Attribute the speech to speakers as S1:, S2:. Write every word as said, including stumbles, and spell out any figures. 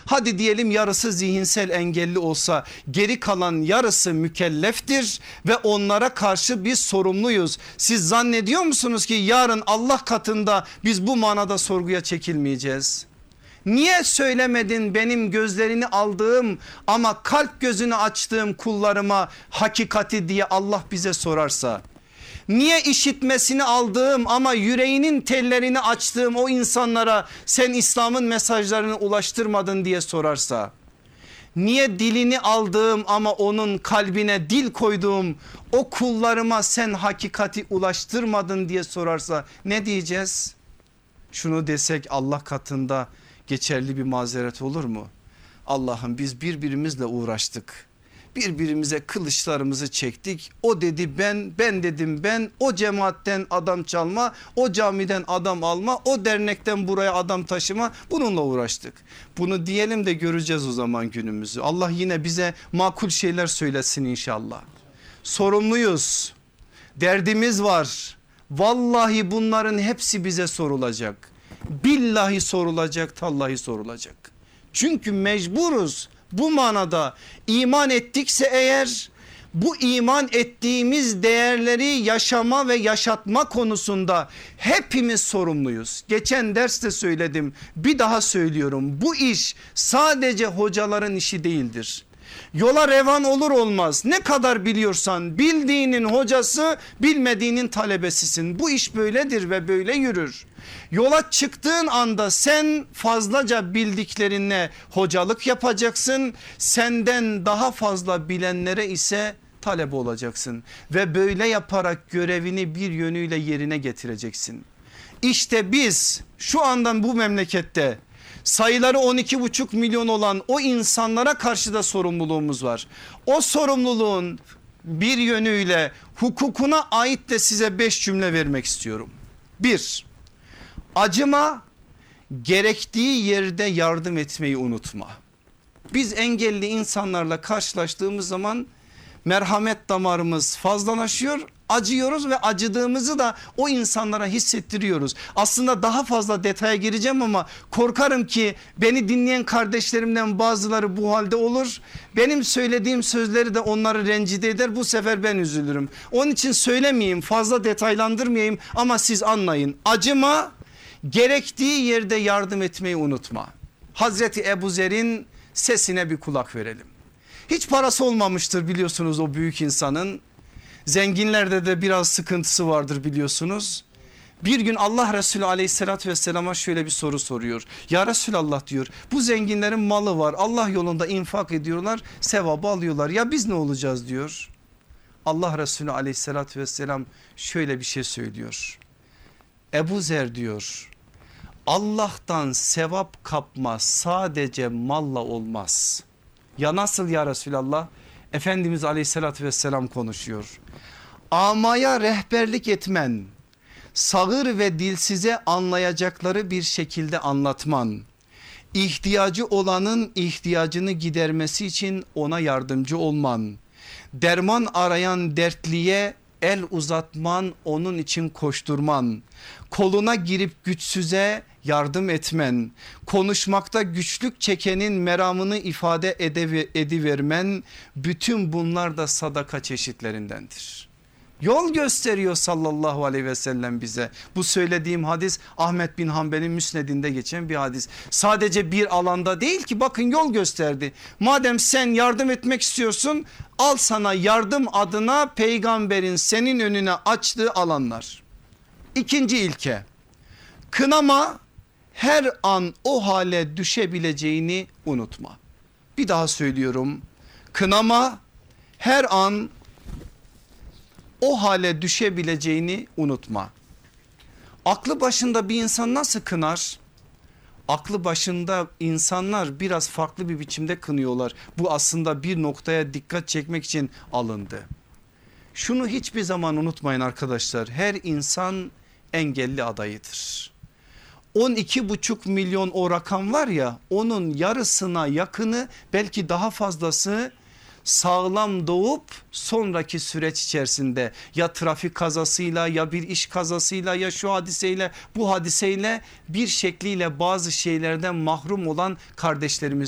S1: Hadi diyelim yarısı zihinsel engelli olsa, geri kalan yarısı mükelleftir ve onlara karşı biz sorumluyuz. Siz zannediyor musunuz ki yarın Allah katında biz bu manada sorguya çekilmeyeceğiz? Niye söylemedin benim gözlerini aldığım ama kalp gözünü açtığım kullarıma hakikati diye Allah bize sorarsa? Niye işitmesini aldığım ama yüreğinin tellerini açtığım o insanlara sen İslam'ın mesajlarını ulaştırmadın diye sorarsa? Niye dilini aldığım ama onun kalbine dil koyduğum o kullarıma sen hakikati ulaştırmadın diye sorarsa ne diyeceğiz? Şunu desek Allah katında geçerli bir mazeret olur mu? Allah'ım biz birbirimizle uğraştık. Birbirimize kılıçlarımızı çektik. O dedi ben, ben dedim ben. O cemaatten adam çalma, o camiden adam alma, o dernekten buraya adam taşıma, bununla uğraştık. Bunu diyelim de göreceğiz o zaman günümüzü. Allah yine bize makul şeyler söylesin inşallah. Sorumluyuz. Derdimiz var. Vallahi bunların hepsi bize sorulacak. Billahi sorulacak, tallahi sorulacak. Çünkü mecburuz. Bu manada iman ettikse eğer, bu iman ettiğimiz değerleri yaşama ve yaşatma konusunda hepimiz sorumluyuz. Geçen derste söyledim, bir daha söylüyorum, bu iş sadece hocaların işi değildir. Yola revan olur olmaz ne kadar biliyorsan bildiğinin hocası, bilmediğinin talebesisin. Bu iş böyledir ve böyle yürür. Yola çıktığın anda sen fazlaca bildiklerinle hocalık yapacaksın. Senden daha fazla bilenlere ise talebe olacaksın. Ve böyle yaparak görevini bir yönüyle yerine getireceksin. İşte biz şu andan bu memlekette sayıları on iki buçuk milyon olan o insanlara karşı da sorumluluğumuz var. O sorumluluğun bir yönüyle hukukuna ait de size beş cümle vermek istiyorum. Bir, acıma, gerektiği yerde yardım etmeyi unutma. Biz engelli insanlarla karşılaştığımız zaman merhamet damarımız fazlalaşıyor, acıyoruz ve acıdığımızı da o insanlara hissettiriyoruz. Aslında daha fazla detaya gireceğim ama korkarım ki beni dinleyen kardeşlerimden bazıları bu halde olur. Benim söylediğim sözleri de onları rencide eder, bu sefer ben üzülürüm. Onun için söylemeyeyim, fazla detaylandırmayayım ama siz anlayın. Acıma, gerektiği yerde yardım etmeyi unutma. Hazreti Ebu Zer'in sesine bir kulak verelim. Hiç parası olmamıştır biliyorsunuz o büyük insanın. Zenginlerde de biraz sıkıntısı vardır biliyorsunuz. Bir gün Allah Resulü aleyhissalatü vesselama şöyle bir soru soruyor. Ya Resulallah diyor, bu zenginlerin malı var, Allah yolunda infak ediyorlar, sevabı alıyorlar, ya biz ne olacağız diyor. Allah Resulü aleyhissalatü vesselam şöyle bir şey söylüyor. Ebu Zer diyor, Allah'tan sevap kapma sadece malla olmaz. Ya nasıl ya Resulallah? Efendimiz aleyhissalatü vesselam konuşuyor. Amaya rehberlik etmen, sağır ve dilsize anlayacakları bir şekilde anlatman, ihtiyacı olanın ihtiyacını gidermesi için ona yardımcı olman, derman arayan dertliye el uzatman, onun için koşturman, koluna girip güçsüze yardım etmen, konuşmakta güçlük çekenin meramını ifade edivermen, bütün bunlar da sadaka çeşitlerindendir. Yol gösteriyor sallallahu aleyhi ve sellem bize. Bu söylediğim hadis Ahmet bin Hanbel'in müsnedinde geçen bir hadis. Sadece bir alanda değil ki, bakın yol gösterdi. Madem sen yardım etmek istiyorsun, al sana yardım adına peygamberin senin önüne açtığı alanlar. İkinci ilke, kınama, her an o hale düşebileceğini unutma. Bir daha söylüyorum, kınama, her an o hale düşebileceğini unutma. Aklı başında bir insan nasıl kınar? Aklı başında insanlar biraz farklı bir biçimde kınıyorlar. Bu aslında bir noktaya dikkat çekmek için alındı. Şunu hiçbir zaman unutmayın arkadaşlar, her insan engelli adayıdır. on iki buçuk milyon o rakam var ya, onun yarısına yakını, belki daha fazlası sağlam doğup sonraki süreç içerisinde ya trafik kazasıyla, ya bir iş kazasıyla, ya şu hadiseyle, bu hadiseyle bir şekliyle bazı şeylerden mahrum olan kardeşlerimiz